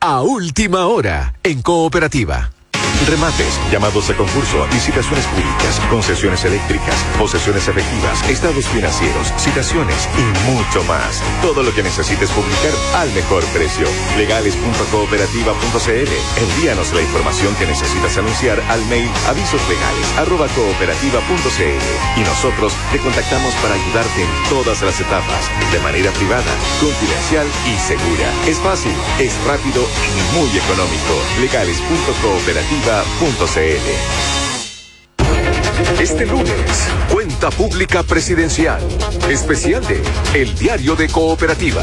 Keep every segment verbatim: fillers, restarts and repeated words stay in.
a última hora en Cooperativa. Remates, llamados a concurso, licitaciones públicas, concesiones eléctricas, posesiones efectivas, estados financieros, citaciones y mucho más. Todo lo que necesites publicar al mejor precio. legales punto cooperativa punto c l. Envíanos la información que necesitas anunciar al mail avisoslegales arroba cooperativa punto c l y nosotros te contactamos para ayudarte en todas las etapas, de manera privada, confidencial y segura. Es fácil, es rápido y muy económico. legales punto cooperativa punto c l. Este lunes, Cuenta Pública Presidencial, especial de El Diario de Cooperativa.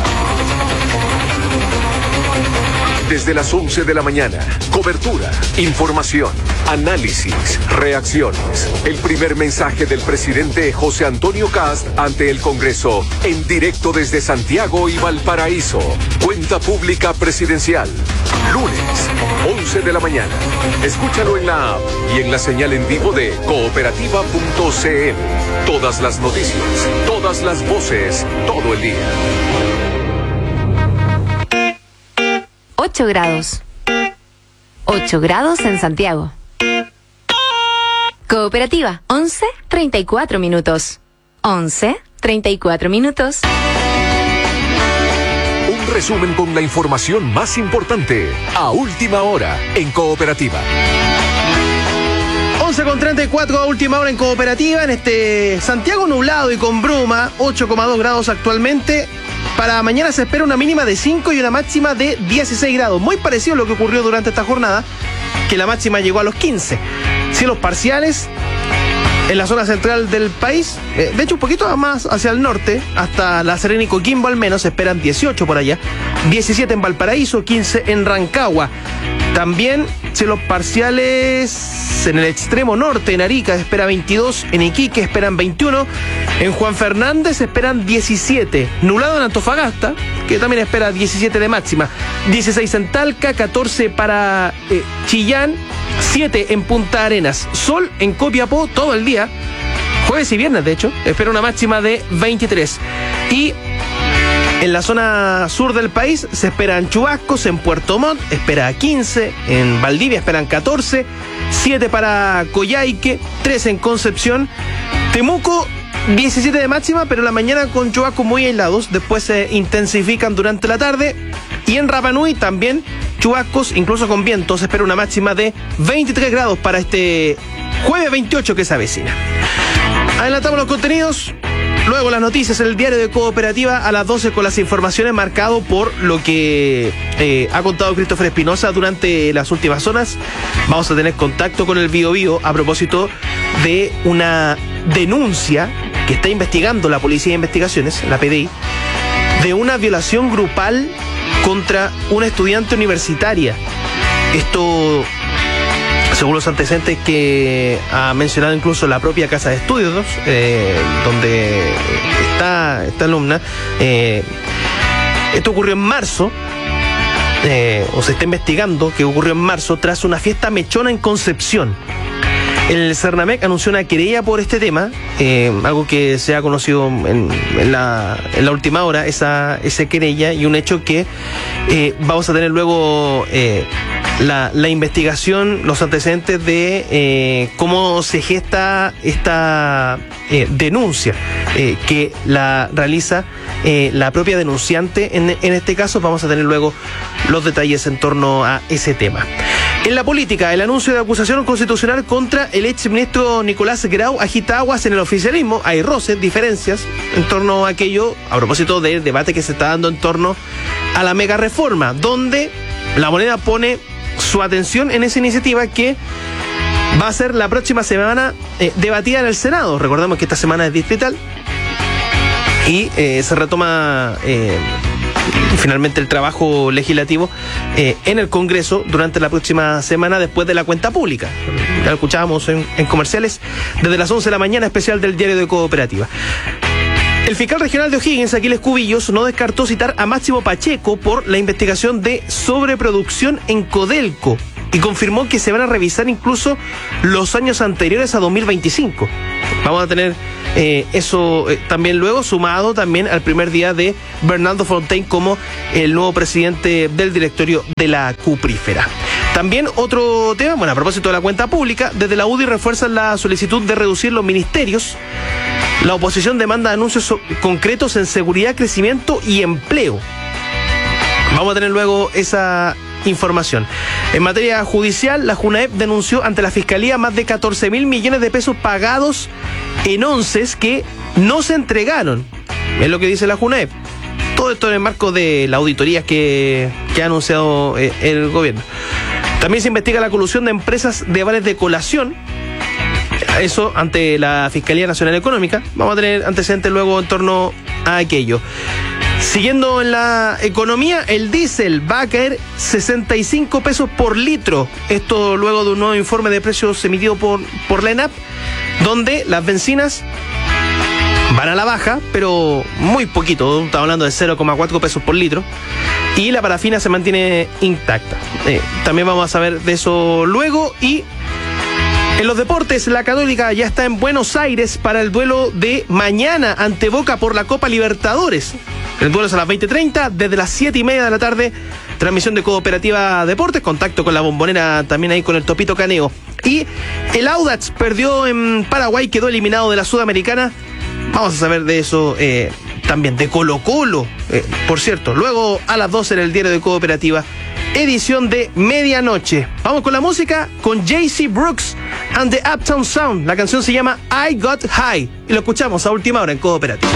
Desde las once de la mañana, cobertura, información, análisis, reacciones. El primer mensaje del presidente José Antonio Kast ante el Congreso, en directo desde Santiago y Valparaíso. Cuenta Pública Presidencial, lunes, once de la mañana. Escúchalo en la app y en la señal en vivo de cooperativa punto c l. Todas las noticias, todas las voces, todo el día. ocho grados. ocho grados en Santiago. Cooperativa, once treinta y cuatro minutos. once treinta y cuatro minutos. Un resumen con la información más importante a última hora en Cooperativa. once con treinta y cuatro a última hora en Cooperativa, en este Santiago nublado y con bruma, ocho coma dos grados actualmente. Para mañana se espera una mínima de cinco y una máxima de dieciséis grados. Muy parecido a lo que ocurrió durante esta jornada, que la máxima llegó a los quince. Cielos parciales en la zona central del país. Eh, de hecho, un poquito más hacia el norte, hasta La Serena y Coquimbo al menos, se esperan dieciocho por allá. diecisiete en Valparaíso, quince en Rancagua. También cielos parciales en el extremo norte, en Arica, espera veintidós, en Iquique esperan veintiuno, en Juan Fernández esperan diecisiete, nublado en Antofagasta, que también espera diecisiete de máxima, dieciséis en Talca, catorce para eh, Chillán, siete en Punta Arenas, sol en Copiapó todo el día, jueves y viernes de hecho, espera una máxima de veintitrés. Y en la zona sur del país se esperan chubascos, en Puerto Montt espera quince, en Valdivia esperan catorce, siete para Coyhaique, trece en Concepción, Temuco diecisiete de máxima, pero en la mañana con chubascos muy aislados, después se intensifican durante la tarde, y en Rapa Nui también chubascos, incluso con vientos, se espera una máxima de veintitrés grados para este jueves veintiocho que se avecina. Adelantamos los contenidos. Luego las noticias en el diario de Cooperativa a las doce con las informaciones, marcado por lo que eh, ha contado Christopher Espinosa durante las últimas horas. Vamos a tener contacto con el Bío Bío a propósito de una denuncia que está investigando la Policía de Investigaciones, la P D I, de una violación grupal contra una estudiante universitaria. Esto, según los antecedentes que ha mencionado incluso la propia Casa de Estudios, eh, donde está esta alumna, eh, esto ocurrió en marzo, eh, o se está investigando que ocurrió en marzo tras una fiesta mechona en Concepción. El Cernamec anunció una querella por este tema, eh, algo que se ha conocido en, en, la, en la última hora, esa, esa querella, y un hecho que eh, vamos a tener luego eh, la, la investigación, los antecedentes de eh, cómo se gesta esta eh, denuncia eh, que la realiza eh, la propia denunciante. En, en este caso vamos a tener luego los detalles en torno a ese tema. En la política, el anuncio de acusación constitucional contra el exministro Nicolás Grau agita aguas en el oficialismo. Hay roces, diferencias en torno a aquello, a propósito del debate que se está dando en torno a la mega reforma, donde la Moneda pone su atención en esa iniciativa que va a ser la próxima semana eh, debatida en el Senado. Recordemos que esta semana es distrital y eh, se retoma eh, finalmente el trabajo legislativo eh, en el Congreso durante la próxima semana, después de la cuenta pública. Ya lo escuchábamos en, en comerciales desde las once de la mañana, especial del diario de Cooperativa. El fiscal regional de O'Higgins, Aquiles Cubillos, no descartó citar a Máximo Pacheco por la investigación de sobreproducción en Codelco. y confirmó que se van a revisar incluso los años anteriores a dos mil veinticinco. Vamos a tener eh, eso eh, también luego, sumado también al primer día de Bernardo Fontaine como el nuevo presidente del directorio de la Cuprífera. También otro tema, bueno, a propósito de la cuenta pública, desde la U D I refuerzan la solicitud de reducir los ministerios. La oposición demanda anuncios so- concretos en seguridad, crecimiento y empleo. Vamos a tener luego esa información. En materia judicial, la JUNAEP denunció ante la Fiscalía más de catorce mil millones de pesos pagados en onces que no se entregaron. Es lo que dice la JUNAEP. Todo esto en el marco de la auditoría que, que ha anunciado eh, el gobierno. También se investiga la colusión de empresas de vales de colación. Eso ante la Fiscalía Nacional Económica. Vamos a tener antecedentes luego en torno a aquello. Siguiendo en la economía, el diésel va a caer sesenta y cinco pesos por litro. Esto luego de un nuevo informe de precios emitido por, por la ENAP, donde las bencinas van a la baja, pero muy poquito. Estamos hablando de cero coma cuatro pesos por litro. Y la parafina se mantiene intacta. Eh, también vamos a saber de eso luego. Y en los deportes, la Católica ya está en Buenos Aires para el duelo de mañana ante Boca por la Copa Libertadores. El duelo es a las veinte treinta, desde las siete y media de la tarde. Transmisión de Cooperativa Deportes, contacto con la Bombonera también ahí con el Topito Caneo. Y el Audax perdió en Paraguay, quedó eliminado de la Sudamericana. Vamos a saber de eso eh, también, de Colo Colo, eh, por cierto. Luego a las doce en el diario de Cooperativa, edición de medianoche. Vamos con la música, con J C Brooks and the Uptown Sound. La canción se llama I Got High y lo escuchamos a última hora en Cooperativa.